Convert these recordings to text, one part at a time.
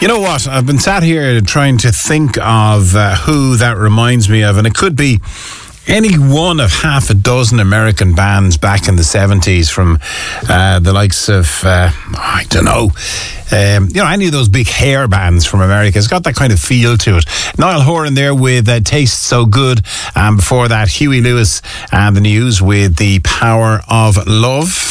You know what? I've been sat here trying to think of who that reminds me of, and it could be any one of half a dozen American bands back in the 70s, from the likes of, I don't know, any of those big hair bands from America. It's got that kind of feel to it. Niall Horan there with Taste So Good, and before that, Huey Lewis and the News with The Power of Love.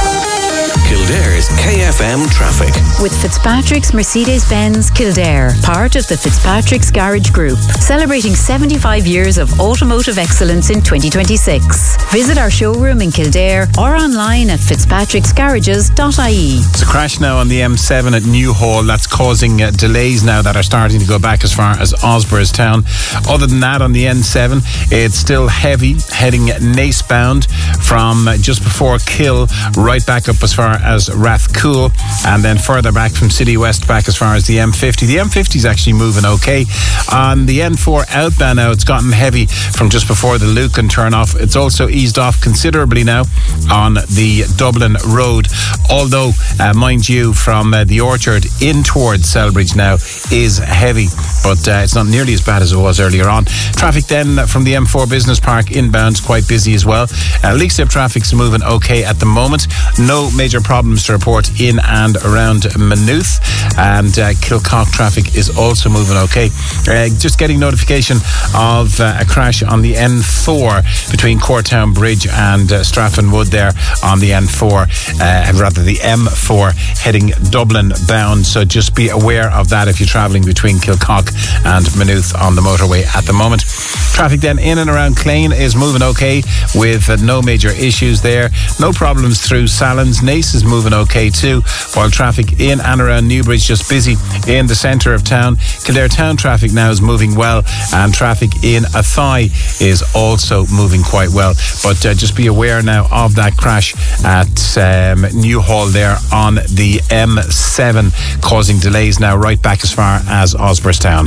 Kildare's KFM traffic. With Fitzpatrick's Mercedes-Benz Kildare, part of the Fitzpatrick's Garage Group, celebrating 75 years of automotive excellence in 2026. Visit our showroom in Kildare or online at fitzpatricksgarages.ie. It's a crash now on the M7 at Newhall. That's causing delays now that are starting to go back as far as Osborstown. Other than that, on the N7, it's still heavy, heading Nace-bound from just before Kill right back up as far as Rathcoole, and then further back from City West back as far as the M50. The M50 is actually moving okay. On the N4 outbound now, it's gotten heavy from just before the Lucan turn off. It's also eased off considerably now on the Dublin Road, although mind you, from the Orchard in towards Selbridge now is heavy, but it's not nearly as bad as it was earlier on. Traffic then from the M4 Business Park inbound is quite busy as well. Leixlip traffic's moving okay at the moment. No major problems to report in and around Maynooth, and Kilcock traffic is also moving okay. Just getting notification of a crash on the N4 between Courtown Bridge and Strafford Wood there on the N4, rather the M4 heading Dublin bound, so just be aware of that if you're travelling between Kilcock and Maynooth on the motorway at the moment. Traffic then in and around Clane is moving okay with no major issues there. No problems through Sallins. Nace is moving okay too, while traffic in and around Newbridge just busy in the centre of town. Kildare town traffic now is moving well, and traffic in Athy is also moving quite well, but just be aware now of that crash at Newhall there on the M7, causing delays now right back as far as Osborstown.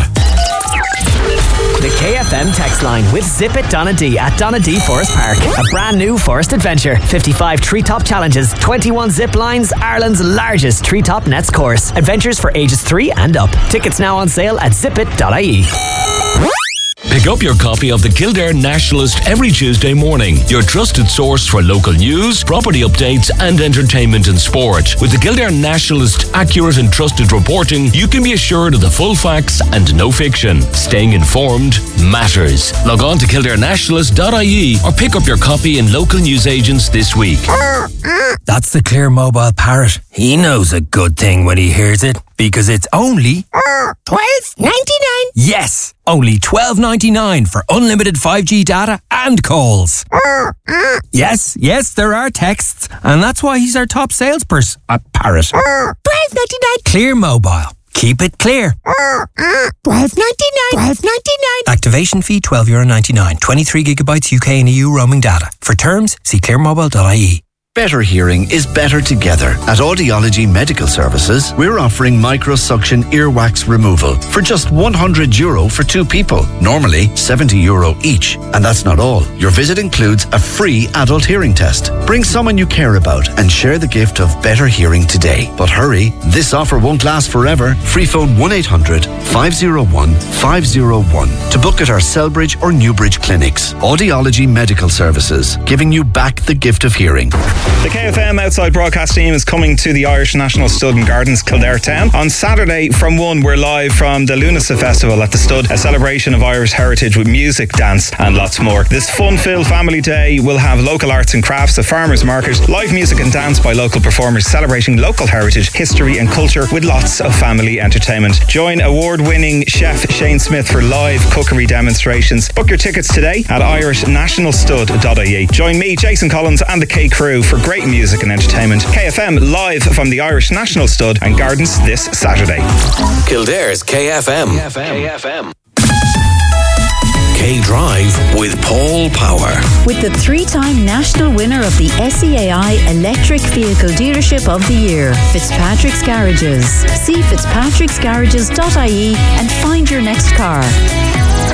The KFM text line with Zip It Donadee at Donadee Forest Park. A brand new forest adventure. 55 treetop challenges, 21 zip lines, Ireland's largest treetop nets course. Adventures for ages 3 and up. Tickets now on sale at zipit.ie. Pick up your copy of the Kildare Nationalist every Tuesday morning, your trusted source for local news, property updates and entertainment and sport. With the Kildare Nationalist accurate and trusted reporting, you can be assured of the full facts and no fiction. Staying informed matters. Log on to kildarenationalist.ie or pick up your copy in local newsagents this week. That's the Clear Mobile Parrot. He knows a good thing when he hears it, because it's only $12.99. Yes, only $12.99 for unlimited 5G data and calls. Yes, there are texts, and that's why he's our top salesperson. Parrot. $12.99. Clear Mobile. Keep it clear. $12.99. Activation fee €12.99. 23 gigabytes UK and EU roaming data. For terms, see clearmobile.ie. Better hearing is better together. At Audiology Medical Services, we're offering microsuction earwax removal for just €100 for 2 people. Normally €70 each. And that's not all. Your visit includes a free adult hearing test. Bring someone you care about and share the gift of better hearing today. But hurry, this offer won't last forever. Free phone 1-800-501-501 to book at our Selbridge or Newbridge clinics. Audiology Medical Services, giving you back the gift of hearing. The KFM Outside Broadcast team is coming to the Irish National Stud and Gardens, Kildare Town. On Saturday from 1, we're live from the Lunasa Festival at the Stud, a celebration of Irish heritage with music, dance and lots more. This fun-filled family day will have local arts and crafts, a farmers market, live music and dance by local performers celebrating local heritage, history and culture with lots of family entertainment. Join award-winning chef Shane Smith for live cookery demonstrations. Book your tickets today at irishnationalstud.ie. Join me, Jason Collins and the K Crew for great music and entertainment. KFM live from the Irish National Stud and Gardens this Saturday. Kildare's KFM. K-Drive with Paul Power. With the 3-time national winner of the SEAI Electric Vehicle Dealership of the Year, Fitzpatrick's Garages. See fitzpatricksgarages.ie and find your next car.